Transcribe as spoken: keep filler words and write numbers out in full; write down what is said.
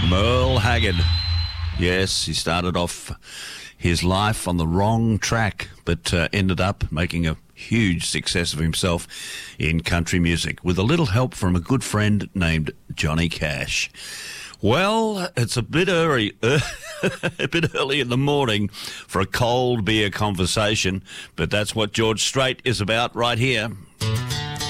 Merle Haggard. Yes, he started off his life on the wrong track, but uh, ended up making a huge success of himself in country music with a little help from a good friend named Johnny Cash. Well, it's a bit early, uh, a bit early in the morning for a cold beer conversation, but that's what George Strait is about right here